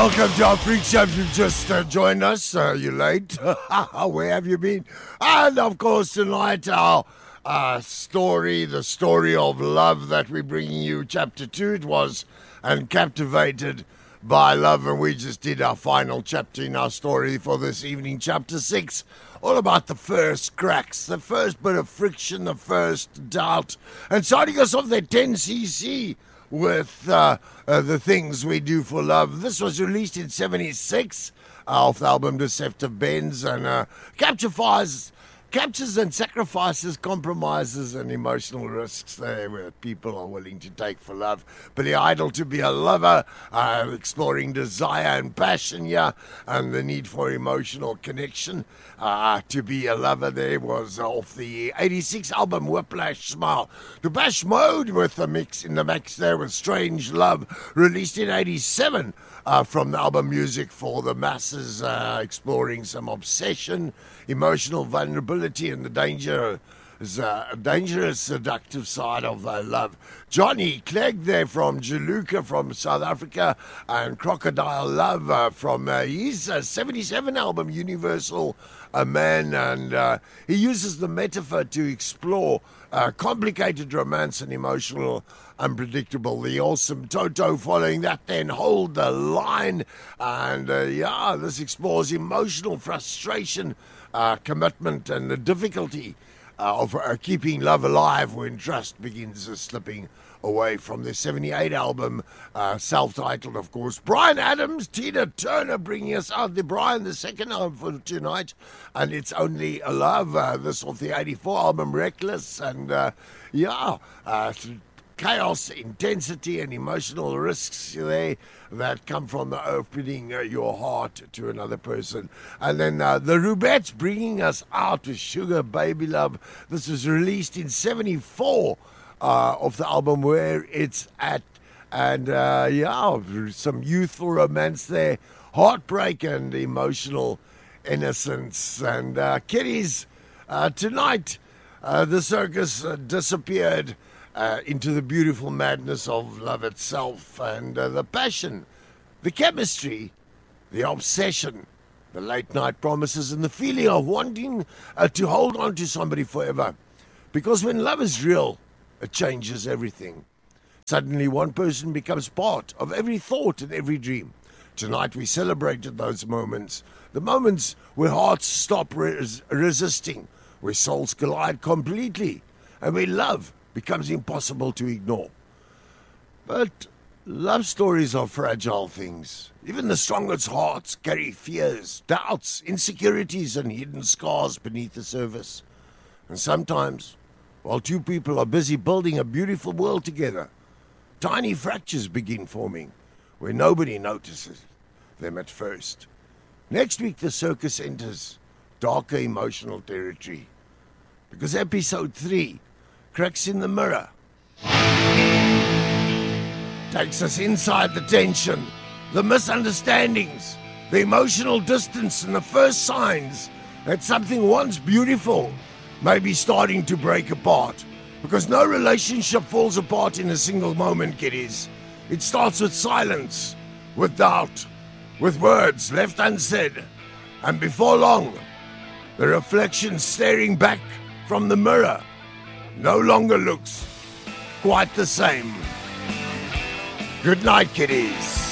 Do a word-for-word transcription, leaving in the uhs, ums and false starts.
Welcome to our Freak Show. If you've just uh, joined us, uh, you're late. Where have you been? And of course, tonight, our uh, story, the story of love that we're bringing you, chapter two, it was, and captivated by love. And we just did our final chapter in our story for this evening, chapter six, all about the first cracks, the first bit of friction, the first doubt, and starting us off that ten C C with uh, uh, the things we do for love. This was released in seventy-six uh, off the album Deceptive Bends, and uh, captures, captures and sacrifices, compromises and emotional risks there where people are willing to take for love. Billy Idol to be a lover, uh, exploring desire and passion, yeah, and the need for emotional connection. Uh, to be a lover there was off the eighty-six album Whiplash Smile. Depeche Mode with the mix in the mix there with Strange Love, released in eighty-seven uh, from the album Music for the Masses, uh, exploring some obsession, emotional vulnerability and the danger is uh, a dangerous, seductive side of uh, love. Johnny Clegg there from Jaluka from South Africa, and Crocodile Love uh, from uh, his uh, seventy-seven album Universal a Man, and uh, he uses the metaphor to explore uh, complicated romance and emotional unpredictable. The awesome Toto following that, then Hold the Line, and uh, yeah, this explores emotional frustration, uh, commitment and the difficulty Uh, of uh, keeping love alive when trust begins uh, slipping away. From the seventy-eight album, uh, self-titled, of course. Brian Adams, Tina Turner bringing us out. The Brian, the second album for tonight, and It's Only a Love. Uh, this off the eighty-four album, Reckless, and uh, yeah, uh, chaos, intensity, and emotional risks there that come from the opening uh, your heart to another person. And then uh, the Rubettes bringing us out with Sugar Baby Love. This was released in seventy-four uh, of the album Where It's At. And uh, yeah, some youthful romance there, heartbreak and emotional innocence. And uh, kiddies, uh, tonight uh, the circus uh, disappeared Uh, into the beautiful madness of love itself, and uh, the passion, the chemistry, the obsession, the late night promises, and the feeling of wanting uh, to hold on to somebody forever. Because when love is real, it changes everything. Suddenly one person becomes part of every thought and every dream. Tonight we celebrated those moments, the moments where hearts stop res- resisting, where souls collide completely, and where love becomes impossible to ignore. But love stories are fragile things. Even the strongest hearts carry fears, doubts, insecurities, and hidden scars beneath the surface. And sometimes, while two people are busy building a beautiful world together, tiny fractures begin forming where nobody notices them at first. Next week, the circus enters darker emotional territory, because episode three, Cracks in the Mirror, takes us inside the tension, the misunderstandings, the emotional distance, and the first signs that something once beautiful may be starting to break apart. Because no relationship falls apart in a single moment, kiddies. It starts with silence, with doubt, with words left unsaid, and before long, the reflection staring back from the mirror no longer looks quite the same. Good night, kiddies.